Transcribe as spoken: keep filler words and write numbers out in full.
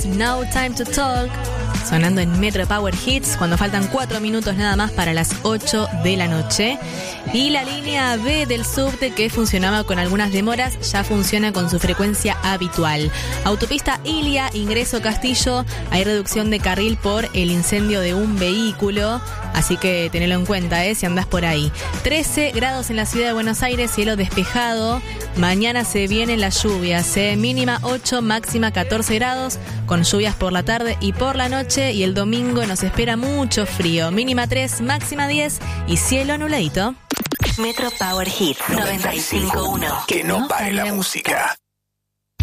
No Time to Talk, sonando en Metro Power Hits cuando faltan cuatro minutos nada más para las ocho de la noche. Y la línea B del subte, que funcionaba con algunas demoras, ya funciona con su frecuencia habitual. Autopista Ilia, ingreso Castillo, hay reducción de carril por el incendio de un vehículo, así que tenelo en cuenta, ¿eh? Si andás por ahí. trece grados en la ciudad de Buenos Aires, cielo despejado. Mañana se vienen las lluvias, ¿eh? Mínima ocho, máxima catorce grados, con lluvias por la tarde y por la noche. Y el domingo nos espera mucho frío, mínima tres, máxima diez y cielo nubladito. Metro Power Hits noventa y cinco punto uno. Que no pare la música.